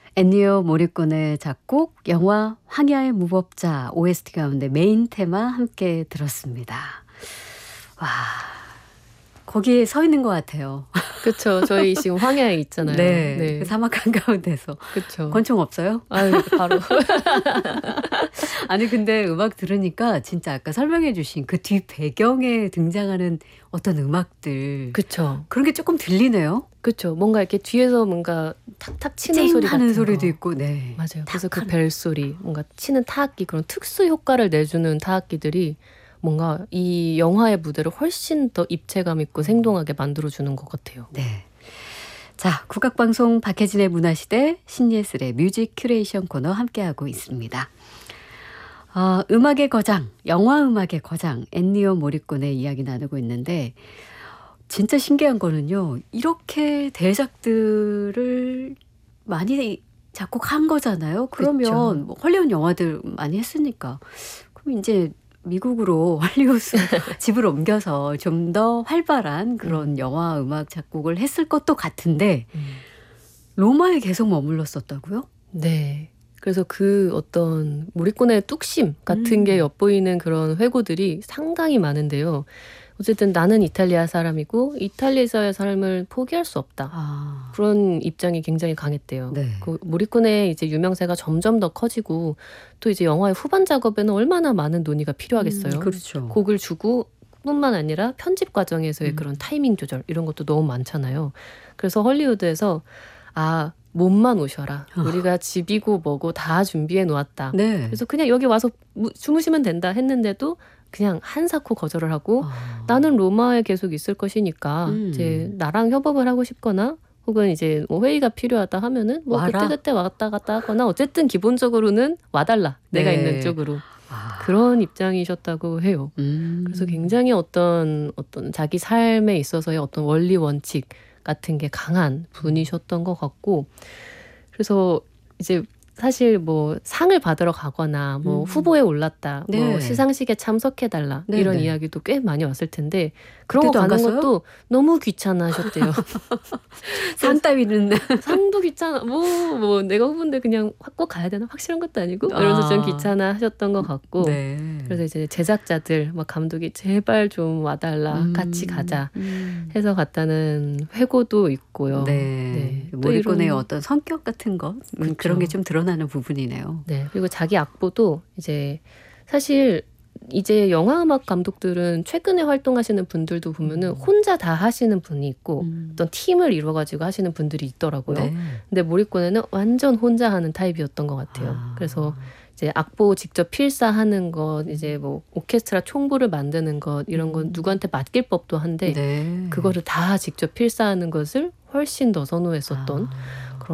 엔니오 모리코네 작곡, 영화 황야의 무법자 OST 가운데 메인 테마 함께 들었습니다. 와, 거기에 서 있는 것 같아요. 그쵸. 저희 지금 황야에 있잖아요. 네, 네. 그 사막 한가운데서. 그쵸. 권총 없어요? 아유, 바로. 아니 근데 음악 들으니까 진짜 아까 설명해 주신 그 뒤 배경에 등장하는 어떤 음악들 그쵸. 그런 게 조금 들리네요. 그쵸. 뭔가 이렇게 뒤에서 뭔가 탁탁 치는 소리 같은 하는 소리도 거. 있고, 네. 맞아요. 그래서 그 탁 벨소리, 뭔가 치는 타악기, 그런 특수 효과를 내주는 타악기들이 뭔가 이 영화의 무대를 훨씬 더 입체감 있고 생동하게 만들어주는 것 같아요. 네. 자, 국악방송 박혜진의 문화시대 신예슬의 뮤직 큐레이션 코너 함께하고 있습니다. 음악의 거장, 영화 음악의 거장 엔니오 모리코네 이야기 나누고 있는데 진짜 신기한 거는요. 이렇게 대작들을 많이 작곡한 거잖아요. 그러면 그쵸. 뭐 헐리우드 영화들 많이 했으니까 그럼 이제 미국으로 헐리우드 집을 옮겨서 좀 더 활발한 그런 영화 음악 작곡을 했을 것도 같은데 로마에 계속 머물렀었다고요? 네. 그래서 그 어떤 모리코네의 뚝심 같은 게 엿보이는 그런 회고들이 상당히 많은데요. 어쨌든 나는 이탈리아 사람이고 이탈리아에서의 삶을 포기할 수 없다. 아, 그런 입장이 굉장히 강했대요. 네. 그 모리코네의 이제 유명세가 점점 더 커지고 또 이제 영화의 후반 작업에는 얼마나 많은 논의가 필요하겠어요. 그렇죠. 곡을 주고 뿐만 아니라 편집 과정에서의 그런 타이밍 조절 이런 것도 너무 많잖아요. 그래서 헐리우드에서 몸만 오셔라. 우리가 집이고 뭐고 다 준비해 놓았다. 네. 그래서 그냥 여기 와서 주무시면 된다 했는데도 그냥 한사코 거절을 하고 나는 로마에 계속 있을 것이니까 이제 나랑 협업을 하고 싶거나 혹은 이제 뭐 회의가 필요하다 하면은 뭐 와라. 그때 왔다 갔다 하거나 어쨌든 기본적으로는 와달라. 내가 네. 있는 쪽으로. 그런 입장이셨다고 해요. 그래서 굉장히 어떤 자기 삶에 있어서의 어떤 원리 원칙 같은 게 강한 분이셨던 것 같고 그래서 이제 사실 뭐 상을 받으러 가거나 뭐 후보에 올랐다, 네. 뭐 시상식에 참석해달라 네, 이런 네. 이야기도 꽤 많이 왔을 텐데 그런 거 그때도 안 가는 갔어요? 것도 너무 귀찮아하셨대요. 상 따위는 상도 귀찮아. 뭐 내가 후보인데 그냥 꼭 가야 되나? 확실한 것도 아니고 이러면서 좀 귀찮아하셨던 것 같고 네. 그래서 이제 제작자들 막 감독이 제발 좀 와달라 같이 가자 해서 갔다는 회고도 있고요. 네. 또 모리코네의 이런- 어떤 성격 같은 것 그쵸. 그런 게 좀 드러나는 부분이네요. 네. 그리고 자기 악보도 이제 사실 이제 영화음악 감독들은 최근에 활동하시는 분들도 보면은 혼자 다 하시는 분이 있고 어떤 팀을 이루어가지고 하시는 분들이 있더라고요. 네. 근데 모리코네는 완전 혼자 하는 타입이었던 것 같아요. 그래서 이제 악보 직접 필사하는 것, 이제 뭐 오케스트라 총부를 만드는 것 이런 건 누구한테 맡길 법도 한데 네. 그거를 다 직접 필사하는 것을 훨씬 더 선호했었던